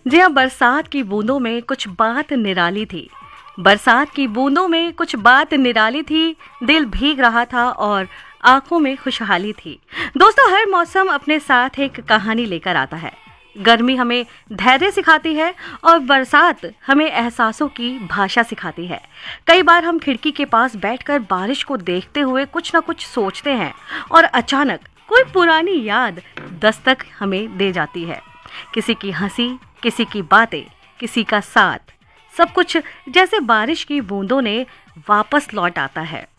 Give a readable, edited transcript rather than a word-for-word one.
जी हाँ, बरसात की बूंदों में कुछ बात निराली थी। बरसात की बूंदों में कुछ बात निराली थी, दिल भीग रहा था और आंखों में खुशहाली थी। दोस्तों, हर मौसम अपने साथ एक कहानी लेकर आता है। गर्मी हमें धैर्य सिखाती है और बरसात हमें एहसासों की भाषा सिखाती है। कई बार हम खिड़की के पास बैठकर बारिश को देखते हुए कुछ ना कुछ सोचते हैं और अचानक कोई पुरानी याद दस्तक हमें दे जाती है। किसी की हंसी, किसी की बातें, किसी का साथ, सब कुछ जैसे बारिश की बूंदों ने वापस लौट आता है।